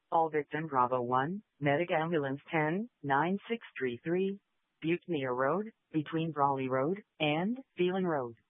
All victim Bravo 1, Medic Ambulance 10-9633, Butte Road, between Brawley Road and Phelan Road.